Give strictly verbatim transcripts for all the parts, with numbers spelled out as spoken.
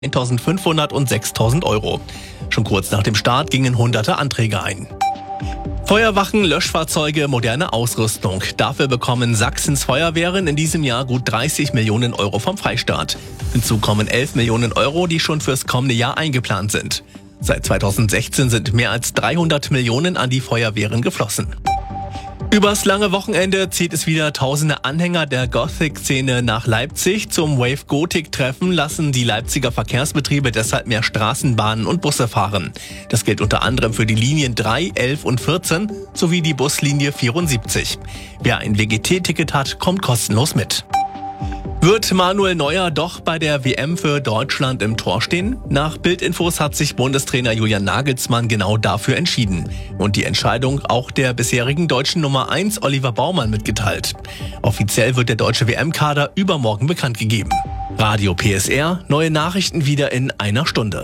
eintausendfünfhundert und sechstausend Euro. Schon kurz nach dem Start gingen hunderte Anträge ein. Feuerwachen, Löschfahrzeuge, moderne Ausrüstung. Dafür bekommen Sachsens Feuerwehren in diesem Jahr gut dreißig Millionen Euro vom Freistaat. Hinzu kommen elf Millionen Euro, die schon fürs kommende Jahr eingeplant sind. Seit zweitausendsechzehn sind mehr als dreihundert Millionen an die Feuerwehren geflossen. Übers lange Wochenende zieht es wieder tausende Anhänger der Gothic-Szene nach Leipzig. Zum Wave-Gothic-Treffen lassen die Leipziger Verkehrsbetriebe deshalb mehr Straßenbahnen und Busse fahren. Das gilt unter anderem für die Linien drei, elf und vierzehn sowie die Buslinie vierundsiebzig. Wer ein W G T-Ticket hat, kommt kostenlos mit. Wird Manuel Neuer doch bei der W M für Deutschland im Tor stehen? Nach Bild-Infos hat sich Bundestrainer Julian Nagelsmann genau dafür entschieden. Und die Entscheidung auch der bisherigen deutschen Nummer eins Oliver Baumann mitgeteilt. Offiziell wird der deutsche W M-Kader übermorgen bekannt gegeben. Radio P S R, neue Nachrichten wieder in einer Stunde.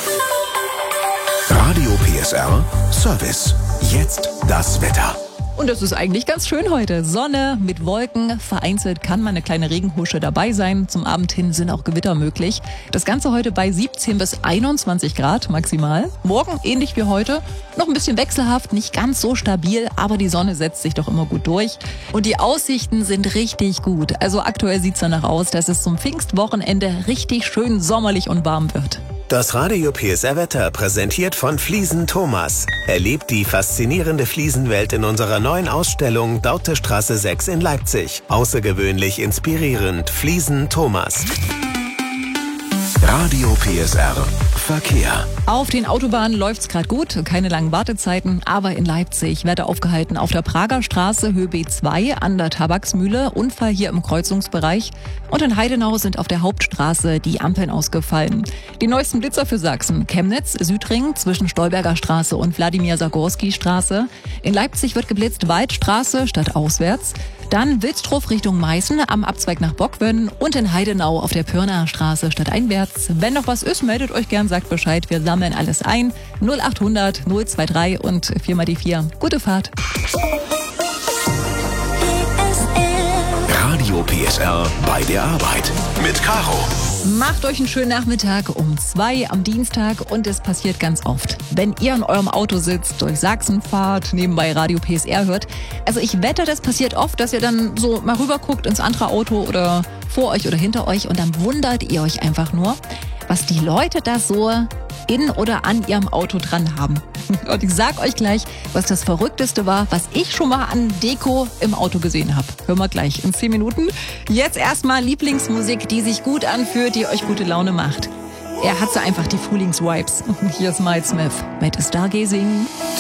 Radio P S R Service. Jetzt das Wetter. Und es ist eigentlich ganz schön heute. Sonne mit Wolken. Vereinzelt kann mal eine kleine Regenhusche dabei sein. Zum Abend hin sind auch Gewitter möglich. Das Ganze heute bei siebzehn bis einundzwanzig Grad maximal. Morgen ähnlich wie heute. Noch ein bisschen wechselhaft, nicht ganz so stabil, aber die Sonne setzt sich doch immer gut durch. Und die Aussichten sind richtig gut. Also aktuell sieht's danach aus, dass es zum Pfingstwochenende richtig schön sommerlich und warm wird. Das Radio P S R-Wetter präsentiert von Fliesen Thomas. Erlebt die faszinierende Fliesenwelt in unserer neuen Ausstellung Dautestraße sechs in Leipzig. Außergewöhnlich inspirierend. Fliesen Thomas. Radio P S R Verkehr. Auf den Autobahnen läuft's gerade gut, keine langen Wartezeiten, aber in Leipzig Wetter aufgehalten auf der Prager Straße, Höhe B zwei, an der Tabaksmühle, Unfall hier im Kreuzungsbereich. Und in Heidenau sind auf der Hauptstraße die Ampeln ausgefallen. Die neuesten Blitzer für Sachsen: Chemnitz, Südring zwischen Stolberger Straße und Wladimir-Sagorski-Straße. In Leipzig wird geblitzt Waldstraße statt auswärts. Dann Wilsdruf Richtung Meißen am Abzweig nach Bockwönnen und in Heidenau auf der Pirnaer Straße statt einwärts. Wenn noch was ist, meldet euch gern, sagt Bescheid. Wir sammeln alles ein. null achthundert null drei und vier mal die vier. Gute Fahrt. Radio P S R bei der Arbeit mit Caro. Macht euch einen schönen Nachmittag um zwei am Dienstag und es passiert ganz oft. Wenn ihr in eurem Auto sitzt, durch Sachsen fahrt, nebenbei Radio P S R hört. Also ich wette, das passiert oft, dass ihr dann so mal rüber guckt ins andere Auto oder vor euch oder hinter euch und dann wundert ihr euch einfach nur, was die Leute da so in oder an ihrem Auto dran haben. Und ich sag euch gleich, was das Verrückteste war, was ich schon mal an Deko im Auto gesehen habe. Hören wir gleich in zehn Minuten. Jetzt erstmal Lieblingsmusik, die sich gut anfühlt, die euch gute Laune macht. Er hat so einfach die Frühlingsvibes. Hier ist Miles Smith mit Stargazing.